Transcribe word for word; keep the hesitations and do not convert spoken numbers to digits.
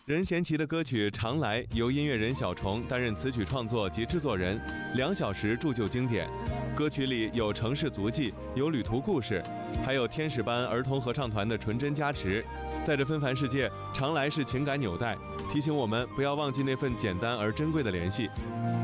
任贤齐的歌曲《常来》由音乐人小虫担任词曲创作及制作人，两小时铸就经典。歌曲里有城市足迹，有旅途故事，还有天使般儿童合唱团的纯真加持。在这纷繁世界，常来是情感纽带，提醒我们不要忘记那份简单而珍贵的联系。